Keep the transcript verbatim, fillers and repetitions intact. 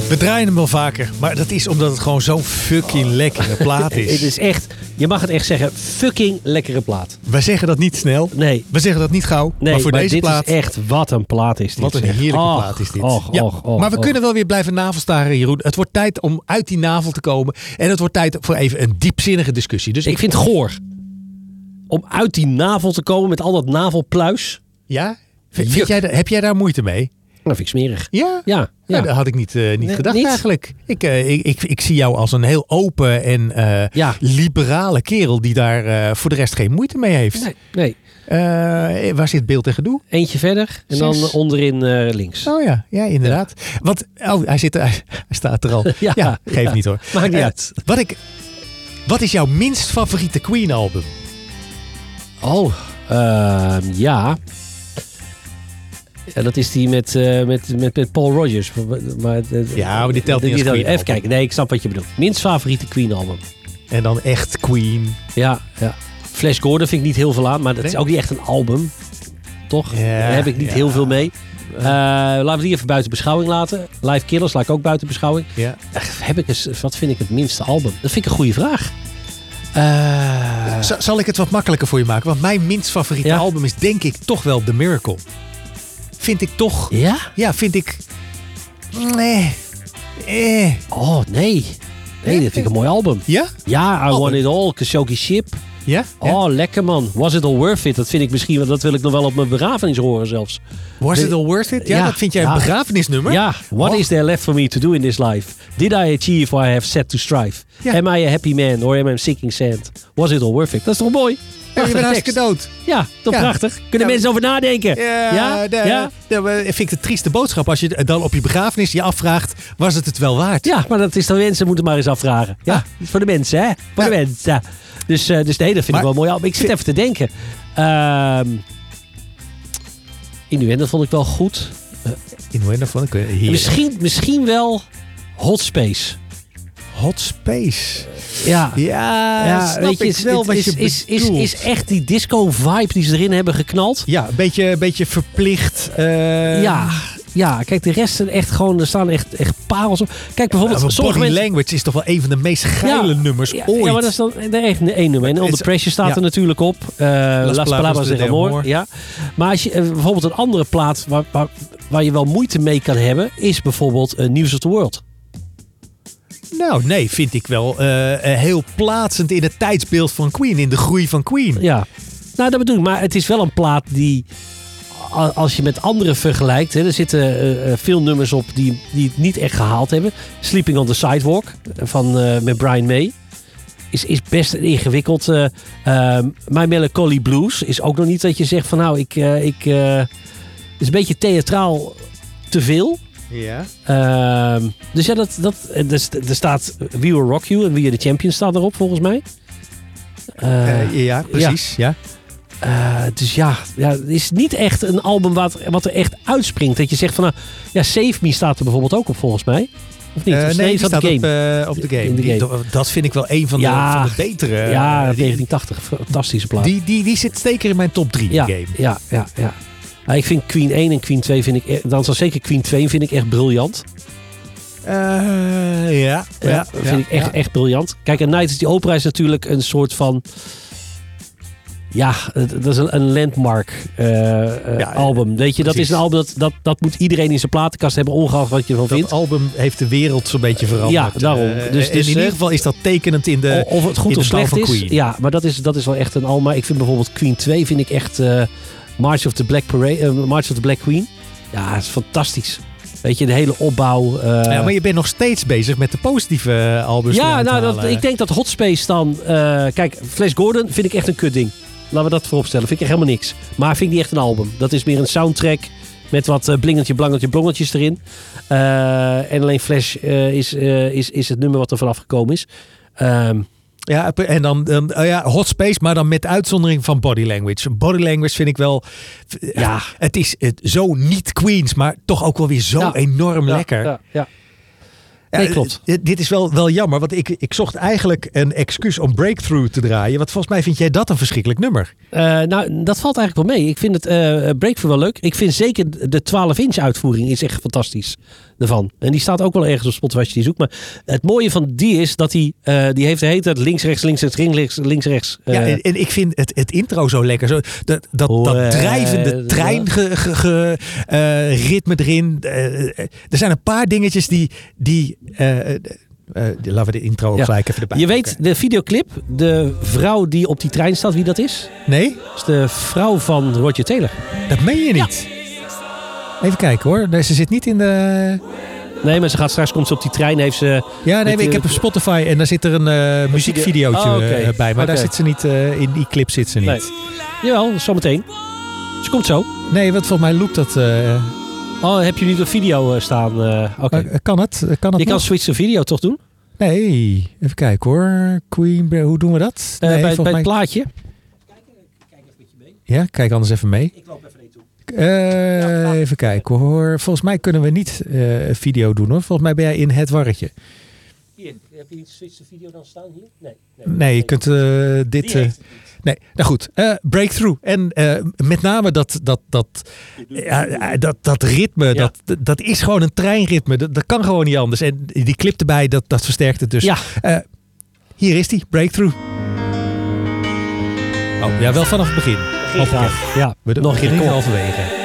We draaien hem wel vaker, maar dat is omdat het gewoon zo'n fucking lekkere plaat is. Het is echt, je mag het echt zeggen, fucking lekkere plaat. Wij zeggen dat niet snel. Nee. We zeggen dat niet gauw. Nee, maar voor maar deze dit plaat... is echt, wat een plaat is dit. Wat een zeg. heerlijke och, plaat is dit. Och, ja, och, och, maar we och. kunnen wel weer blijven navelstaren, Jeroen. Het wordt tijd om uit die navel te komen. En het wordt tijd voor even een diepzinnige discussie. Dus Ik ik, vind het goor. Om uit die navel te komen met al dat navelpluis. Ja? Vind, Juk. vind jij, da- heb jij daar moeite mee? Dat vind ik smerig. Ja? Ja, Ja, ja. dat had ik niet, uh, niet Nee, gedacht niet? eigenlijk. Ik, uh, ik, ik, ik zie jou als een heel open en uh, Ja. liberale kerel die daar uh, voor de rest geen moeite mee heeft. Nee, nee. Uh, waar zit beeld en gedoe? Eentje verder en dan Zes. onderin uh, links. Oh ja, ja inderdaad. Want, oh, hij, zit er, hij staat er al. Ja, Ja, geeft ja. niet hoor. Maakt niet Uh, uit. Wat, ik, wat is jouw minst favoriete Queen album? Oh, uh, ja. Ja, dat is die met, uh, met, met, met Paul Rogers. Maar, uh, Ja, maar die telt niet als die- Queen Even album. kijken, nee, ik snap wat je bedoelt. Minst favoriete Queen album. En dan echt Queen. Ja, ja. Flash Gordon vind ik niet heel veel aan, maar dat is Nee? ook niet echt een album. Toch? Ja, Daar heb ik niet ja. heel veel mee. Uh, laten we die even buiten beschouwing laten. Live Killers laat ik ook buiten beschouwing. Ja. Ach, heb ik eens, wat vind ik het minste album? Dat vind ik een goede vraag. Uh, Z- zal ik het wat makkelijker voor je maken? Want mijn minst favoriete Ja. album is denk ik toch wel The Miracle. Vind ik toch... ja? Ja, vind ik... Nee. Eh. Oh, nee. Nee, dat vind ik een mooi album. Ja? Ja, I Oh. Want It All, Khashoggi Ship. Ja? Ja? Oh, lekker man. Was It All Worth It? Dat vind ik misschien, want dat wil ik nog wel op mijn begrafenis horen zelfs. Was it all worth it? Ja, Ja. dat vind jij een Ja. begrafenisnummer? Ja, what Oh. is there left for me to do in this life? Did I achieve what I have set to strive? Ja. Am I a happy man or am I seeking sand? Was it all worth it? Dat is toch mooi? Ja, je Prachtige bent hartstikke tekst. dood. Ja, toch Ja. prachtig? Kunnen Ja. mensen over nadenken? Ja, Ja? de, Ja? de- de- vind ik de trieste boodschap als je dan op je begrafenis je afvraagt, was het het wel waard? Ja, maar dat is dan mensen moeten maar eens afvragen. Ja, Ah. dat is voor de mensen, hè? Voor Ja. de mensen. Dus, uh, dus nee, dat vind Maar- ik wel mooi. Maar ik zit even te denken. Ehm Innuendo vond ik wel goed. Innuendo vond ik eh, heerlijk. Misschien, misschien wel Hot Space. Hot Space. Ja. Ja, Ja, snap weet je, ik het- wel het wat is, je is, is, bedoelt. is echt die disco-vibe die ze erin hebben geknald. Ja, een beetje, een beetje verplicht. eh, Ja, ja, kijk, de rest zijn echt gewoon, er staan echt, echt parels op. Kijk, bijvoorbeeld, Ja, sommige Body mensen... Language is toch wel een van de meest geile nummers ja, ooit. Ja, maar dat is dan er echt één nummer. En Under Is- Pressure staat ja. er natuurlijk op. Uh, Las, Palabras Palabras de de Amor. Amor. Ja. Maar als je uh, bijvoorbeeld een andere plaat waar, waar, waar je wel moeite mee kan hebben, is bijvoorbeeld uh, News of the World. Nou, nee, vind ik wel eh, eh, heel plaatsend in het tijdsbeeld van Queen, in de groei van Queen. Ja, nou dat bedoel ik. Maar het is wel een plaat die, a- als je met andere vergelijkt, hè, er zitten uh, uh, veel nummers op die, die het niet echt gehaald hebben. Sleeping on the Sidewalk van, uh, met Brian May. Is, is best ingewikkeld. Uh, uh, My Melancholy Blues is ook nog niet dat je zegt van nou, ik, uh, ik uh, het is een beetje theatraal te veel. Ja. Uh, dus ja, dat, dat, er, er staat We Will Rock You en We Are the Champions staat erop volgens mij. Uh, Eh, ja, precies. Ja. Uh, dus ja, ja, het is niet echt een album wat, wat er echt uitspringt. Dat je zegt van, nou, ja, Save Me staat er bijvoorbeeld ook op volgens mij. Of niet? Eh, Of nee, die staat staat de op, game. eh, op de game. In de Die- game. dat vind ik wel een van de, Ja. van de betere. ja, eh, die, negentien tachtig. Fantastische plaat. die, die, die zit zeker in mijn top drie, ja, die game. ja, ja, ja. Maar ik vind Queen één en Queen twee vind ik, e- dan zal zeker Queen twee vind ik echt briljant. Eh, ja, ja, Ja, dat vind ik echt, ja. echt briljant. Kijk, en Night at the Opera is natuurlijk een soort van... Ja, het- dat is een, een landmark eh, eh, Ja, album. Weet je, dat precies. is een album dat, dat, dat moet iedereen in zijn platenkast hebben, ongeacht wat je ervan Dat vindt. album heeft de wereld zo'n beetje veranderd. Ja, daarom. Eh, Dus- en dus, in eh, ieder geval is dat tekenend in de, of het goed in of de bouw slecht van is. Queen. Ja, maar dat is, dat is wel echt een album. Maar ik vind bijvoorbeeld Queen twee vind ik echt uh, March of the Black Parade, uh, March of the Black Queen. Ja, dat is fantastisch. Weet je, de hele opbouw. Uh, Ja, maar je bent nog steeds bezig met de positieve eh, albums. ja, eruit nou, dat, halen. ik denk dat Hot Space dan... Uh, kijk, Flash Gordon vind ik echt een kutding. Laten we dat vooropstellen. Vind ik echt helemaal niks. Maar vind ik niet echt een album. Dat is meer een soundtrack met wat uh, blingertje, blangertje, blongertjes erin. Uh, en alleen Flash uh, is, uh, is, is het nummer wat er vanaf gekomen is. Um, Ja, en dan, dan oh ja, Hot Space, maar dan met uitzondering van Body Language. Body Language vind ik wel... Ja. Het is het, zo niet Queens, maar toch ook wel weer zo Ja. enorm ja, lekker. Ja, ja. Ja, Nee, klopt. uh, dit is wel, wel jammer, want ik, ik zocht eigenlijk een excuus om Breakthrough te draaien. Want volgens mij vind jij dat een verschrikkelijk nummer. Uh, nou, dat valt eigenlijk wel mee. Ik vind het uh, Breakthrough wel leuk. Ik vind zeker de twaalf inch uitvoering is echt fantastisch ervan. En die staat ook wel ergens op Spotify als je die zoekt. Maar het mooie van die is dat hij, uh, die heeft de hele tijd links, rechts, links, rechts, links, links, rechts. Uh, ja, en, en ik vind het, het intro zo lekker. Zo, dat dat, Oh, dat uh, drijvende trein ge, ge, ge, uh, ritme erin. Uh, er zijn een paar dingetjes die... die uh, Uh, laten we de intro ook ja. gelijk even erbij Je pakken. weet, de videoclip, de vrouw die op die trein staat, wie dat is? Nee? Dat is de vrouw van Roger Taylor. Dat meen je niet. Ja. Even kijken hoor. Nee, ze zit niet in de... Nee, maar ze gaat straks, komt ze op die trein, heeft ze... Ja, nee, met, ik heb een Spotify en daar zit er een uh, muziekvideootje oh, okay. uh, bij. Maar okay. daar zit ze niet, uh, in die clip zit ze niet. Nee. Jawel, zometeen. Ze komt zo. Nee, want volgens mij loopt dat... Uh... Oh, heb je nu de video uh, staan? Uh, Oké. Okay. Uh, kan het? Uh, kan het je nog? kan switch de video toch doen? Nee, even kijken hoor. Queen, hoe doen we dat? Uh, nee, bij bij mij... het plaatje. Kijk, kijk even met je mee. Ja, kijk anders even mee. Ik loop even naartoe. Uh, ja, even kijken hoor. Volgens mij kunnen we niet uh, video doen hoor. Volgens mij ben jij in het warretje. Hier, heb je niet switch de video dan staan hier? Nee. Nee, nee, nee je kunt uh, dit... Uh, nee, nou goed. Uh, breakthrough. En uh, met name dat, dat, dat, uh, dat, dat ritme, ja. dat, dat is gewoon een treinritme. Dat, dat kan gewoon niet anders. En die clip erbij, dat, dat versterkt het dus. Ja. Uh, hier is die, Breakthrough. Oh, ja, wel vanaf het begin. Graag. Ja, we nog een keer halverwege.